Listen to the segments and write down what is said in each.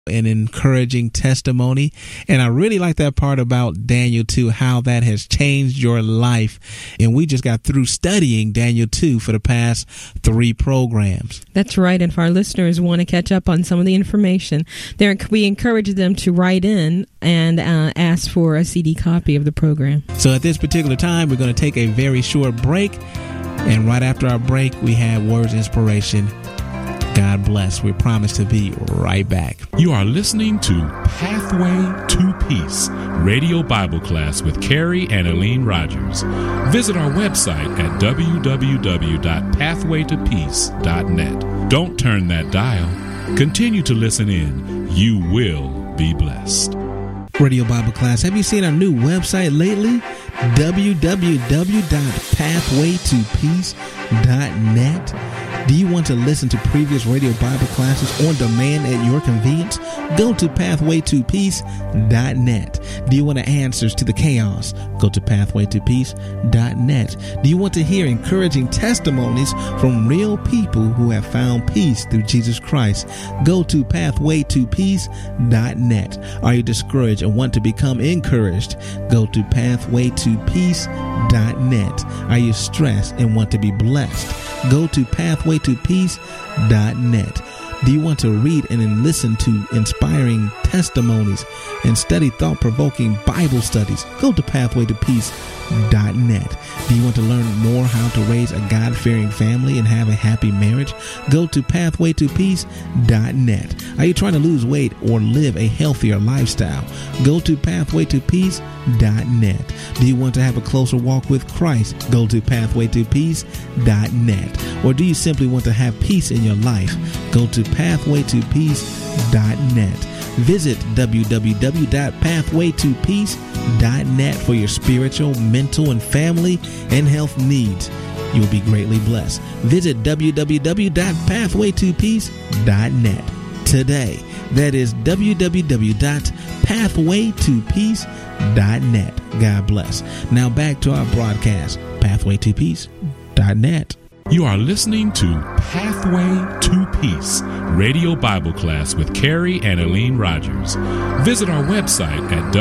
an encouraging testimony. And I really like that part about Daniel 2, how that has changed your life. And we just got through studying Daniel 2 for the past 3 programs. That's right. And if our listeners want to catch up on some of the information, we encourage them to write in and ask for a CD copy of the program. So at this particular time, we're going to take a very short break. And right after our break, we have Words of Inspiration. God bless. We promise to be right back. You are listening to Pathway to Peace, Radio Bible Class with Carrie and Elaine Rogers. Visit our website at www.pathwaytopeace.net. Don't turn that dial. Continue to listen in. You will be blessed. Radio Bible Class. Have you seen our new website lately? www.pathwaytopeace.net. Do you want to listen to previous Radio Bible classes on demand at your convenience? Go to pathwaytopeace.net. Do you want answers to the chaos? Go to pathwaytopeace.net. Do you want to hear encouraging testimonies from real people who have found peace through Jesus Christ? Go to pathwaytopeace.net. Are you discouraged and want to become encouraged? Go to pathwaytopeace.net. Are you stressed and want to be blessed? Go to pathwaytopeace.net. Do you want to read and listen to inspiring testimonies and study thought-provoking Bible studies? Go to pathwaytopeace.net. Do you want to learn more how to raise a God-fearing family and have a happy marriage? Go to pathwaytopeace.net. Are you trying to lose weight or live a healthier lifestyle? Go to pathwaytopeace.net. Do you want to have a closer walk with Christ? Go to pathwaytopeace.net. Or do you simply want to have peace in your life? Go to pathwaytopeace.net. Visit www.pathwaytopeace.net for your spiritual, mental, and family and health needs. You'll be greatly blessed. Visit www.pathwaytopeace.net today. That is www.pathwaytopeace.net. God bless. Now back to our broadcast, pathwaytopeace.net. You are listening to Pathway to Peace, Radio Bible Class with Carrie and Elaine Rogers. Visit our website at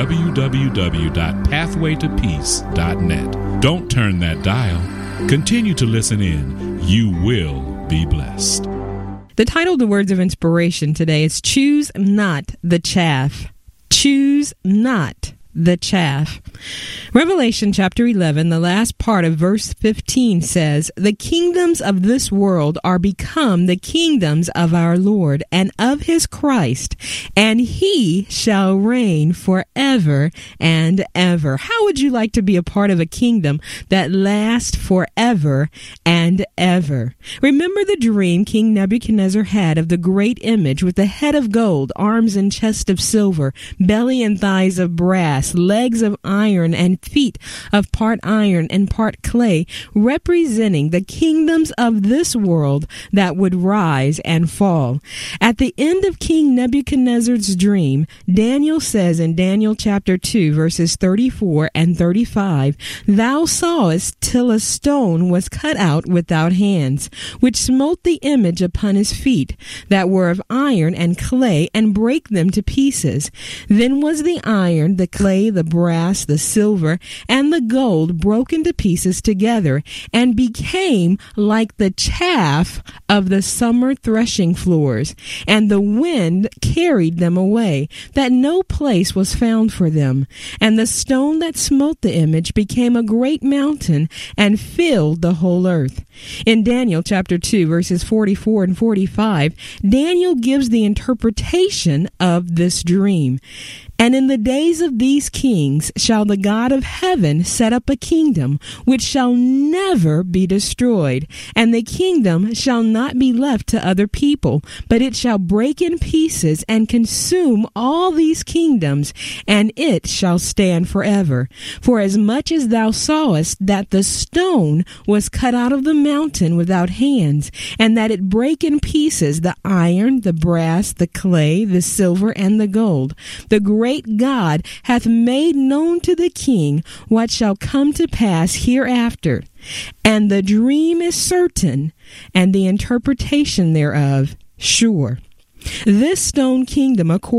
www.pathwaytopeace.net. Don't turn that dial. Continue to listen in. You will be blessed. The title of the Words of Inspiration today is Choose Not the Chaff. Choose not the chaff. Revelation chapter 11, the last part of verse 15 says, "The kingdoms of this world are become the kingdoms of our Lord and of his Christ, and he shall reign forever and ever." How would you like to be a part of a kingdom that lasts forever and ever? Remember the dream King Nebuchadnezzar had of the great image with the head of gold, arms and chest of silver, belly and thighs of brass, legs of iron, and feet of part iron and part clay, representing the kingdoms of this world that would rise and fall. At the end of King Nebuchadnezzar's dream, Daniel says in Daniel chapter 2, verses 34 and 35, "Thou sawest till a stone was cut out without hands, which smote the image upon his feet, that were of iron and clay, and brake them to pieces. Then was the iron, the clay, the brass, the silver, and the gold broken to pieces together, and became like the chaff of the summer threshing floors, and the wind carried them away, that no place was found for them. And the stone that smote the image became a great mountain, and filled the whole earth." In Daniel chapter 2, verses 44 and 45, Daniel gives the interpretation of this dream. "And in the days of these kings shall the God of heaven set up a kingdom which shall never be destroyed, and the kingdom shall not be left to other people, but it shall break in pieces and consume all these kingdoms, and it shall stand forever. For as much as thou sawest that the stone was cut out of the mountain without hands, and that it brake in pieces the iron, the brass, the clay, the silver, and the gold, the great God hath made known to the king what shall come to pass hereafter. And the dream is certain, and the interpretation thereof sure." This stone kingdom, according